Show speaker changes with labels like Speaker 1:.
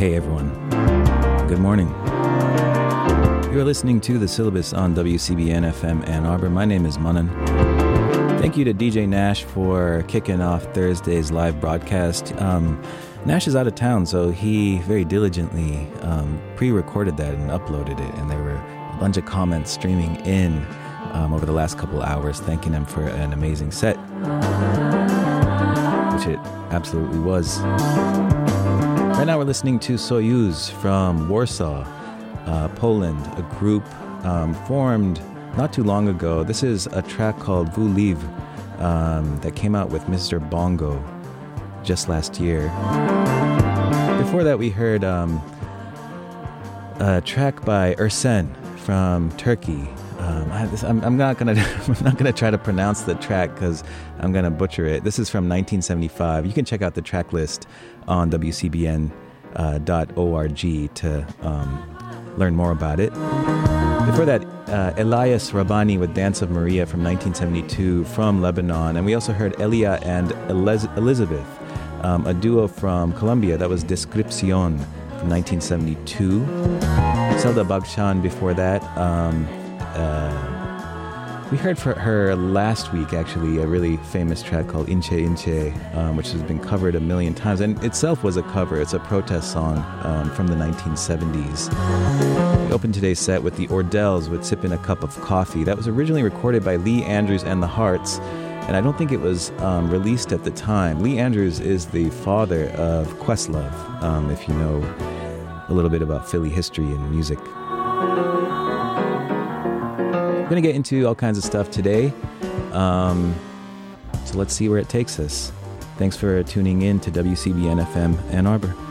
Speaker 1: Hey everyone. Good morning. You're listening to The Syllabus on WCBN FM Ann Arbor. My name is Manan. Thank you to DJ Nash for kicking off Thursday's live broadcast. Nash is out of town, so he very diligently pre-recorded that and uploaded it, and there were a bunch of comments streaming in over the last couple hours thanking him for an amazing set, which it absolutely was. Right now we're listening to Soyuz from Warsaw, Poland, a group formed not too long ago. This is a track called Vous Livre that came out with Mr. Bongo just last year. Before that we heard a track by Ersen from Turkey. I'm not gonna try to pronounce the track because I'm gonna butcher it. This is from 1975. You can check out the track list on WCBN.org to learn more about it. Before that, Elias Rabani with Dance of Maria from 1972 from Lebanon, and we also heard Elia and Elizabeth, a duo from Colombia. That was Descripcion from 1972. Zelda Bagshan before that. We heard for her last week, actually, a really famous track called Inche Inche, which has been covered a million times, and itself was a cover. It's a protest song from the 1970s. We opened today's set with the Ordells with Sippin' a Cup of Coffee. That was originally recorded by Lee Andrews and the Hearts, and I don't think it was released at the time. Lee Andrews is the father of Questlove, if you know a little bit about Philly history and music. We're going to get into all kinds of stuff today, so let's see where it takes us. Thanks for tuning in to WCBN FM Ann Arbor.